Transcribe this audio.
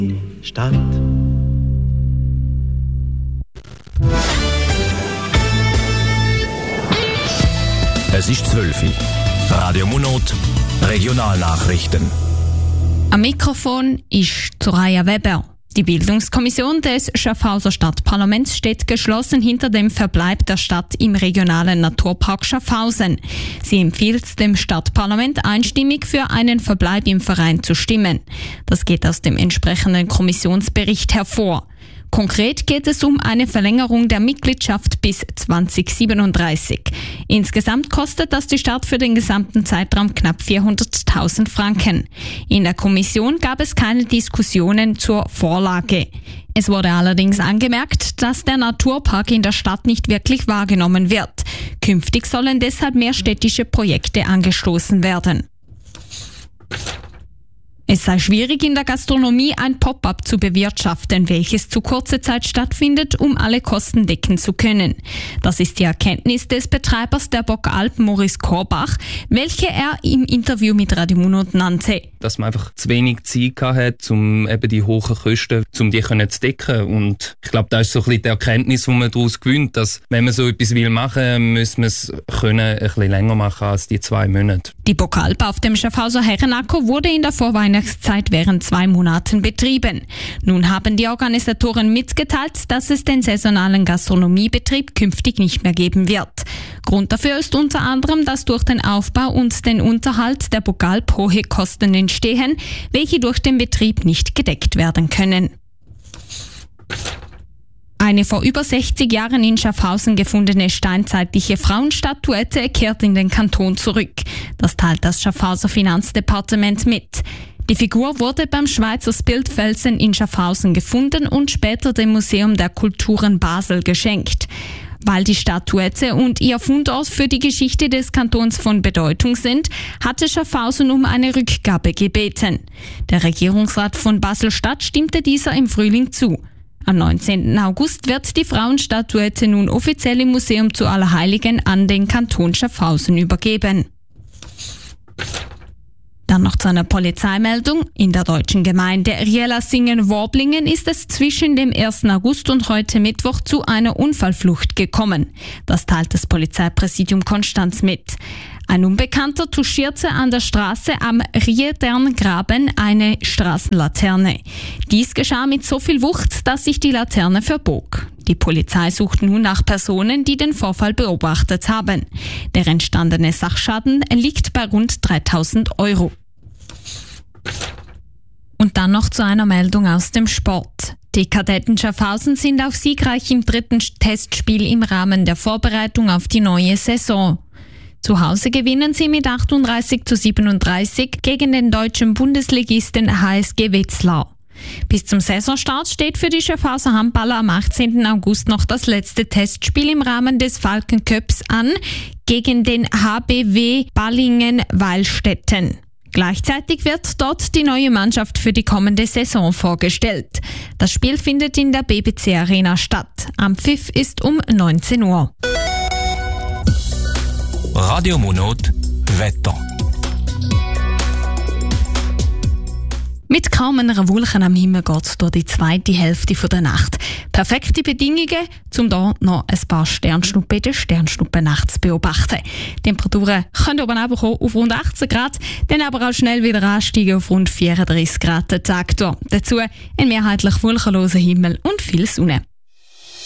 Stadt. Es ist 12 Uhr. Radio Monot, Regionalnachrichten. Am Mikrofon ist Soraya Weber. Die Bildungskommission des Schaffhauser Stadtparlaments steht geschlossen hinter dem Verbleib der Stadt im regionalen Naturpark Schaffhausen. Sie empfiehlt dem Stadtparlament einstimmig für einen Verbleib im Verein zu stimmen. Das geht aus dem entsprechenden Kommissionsbericht hervor. Konkret geht es um eine Verlängerung der Mitgliedschaft bis 2037. Insgesamt kostet das die Stadt für den gesamten Zeitraum knapp 400.000 Franken. In der Kommission gab es keine Diskussionen zur Vorlage. Es wurde allerdings angemerkt, dass der Naturpark in der Stadt nicht wirklich wahrgenommen wird. Künftig sollen deshalb mehr städtische Projekte angestoßen werden. Es sei schwierig, in der Gastronomie ein Pop-up zu bewirtschaften, welches zu kurzer Zeit stattfindet, um alle Kosten decken zu können. Das ist die Erkenntnis des Betreibers der Bokalp, Maurice Korbach, welche er im Interview mit Radio Monot nannte. Dass man einfach zu wenig Zeit hat, um eben die hohen Kosten, um die zu decken. Und ich glaube, das ist so ein bisschen die Erkenntnis, die man daraus gewinnt, dass wenn man so etwas machen will, müssen wir es ein bisschen länger machen als die 2 Monate. Die Bokalp auf dem Schaffhauser Herrenacker wurde in der Vorweihnachtszeit während 2 Monaten betrieben. Nun haben die Organisatoren mitgeteilt, dass es den saisonalen Gastronomiebetrieb künftig nicht mehr geben wird. Grund dafür ist unter anderem, dass durch den Aufbau und den Unterhalt der Bokalp hohe Kosten entstehen, welche durch den Betrieb nicht gedeckt werden können. Eine vor über 60 Jahren in Schaffhausen gefundene steinzeitliche Frauenstatuette kehrt in den Kanton zurück. Das teilt das Schaffhauser Finanzdepartement mit. Die Figur wurde beim Schweizer Bildfelsen in Schaffhausen gefunden und später dem Museum der Kulturen Basel geschenkt. Weil die Statuette und ihr Fundort für die Geschichte des Kantons von Bedeutung sind, hatte Schaffhausen um eine Rückgabe gebeten. Der Regierungsrat von Basel-Stadt stimmte dieser im Frühling zu. Am 19. August wird die Frauenstatuette nun offiziell im Museum zu Allerheiligen an den Kanton Schaffhausen übergeben. Dann noch zu einer Polizeimeldung. In der deutschen Gemeinde Rielasingen-Worblingen ist es zwischen dem 1. August und heute Mittwoch zu einer Unfallflucht gekommen. Das teilt das Polizeipräsidium Konstanz mit. Ein Unbekannter touchierte an der Straße am Riederngraben eine Straßenlaterne. Dies geschah mit so viel Wucht, dass sich die Laterne verbog. Die Polizei sucht nun nach Personen, die den Vorfall beobachtet haben. Der entstandene Sachschaden liegt bei rund 3.000 Euro. Und dann noch zu einer Meldung aus dem Sport. Die Kadetten Schaffhausen sind auch siegreich im 3. Testspiel im Rahmen der Vorbereitung auf die neue Saison. Zu Hause gewinnen sie mit 38:37 gegen den deutschen Bundesligisten HSG Wetzlar. Bis zum Saisonstart steht für die Schaffhauser Handballer am 18. August noch das letzte Testspiel im Rahmen des Falken Cups an gegen den HBW Ballingen-Weilstätten. Gleichzeitig wird dort die neue Mannschaft für die kommende Saison vorgestellt. Das Spiel findet in der BBC Arena statt. Am Pfiff ist um 19 Uhr. Radio Monot, Wetter. Mit kaum einer Wolke am Himmel geht es durch die zweite Hälfte der Nacht. Perfekte Bedingungen, um hier noch ein paar Sternschnuppen in der Sternschnuppennacht zu beobachten. Die Temperaturen können oben runterkommen auf rund 18 Grad, dann aber auch schnell wieder ansteigen auf rund 34 Grad den Tag durch. Dazu ein mehrheitlich wolkenloser Himmel und viel Sonne.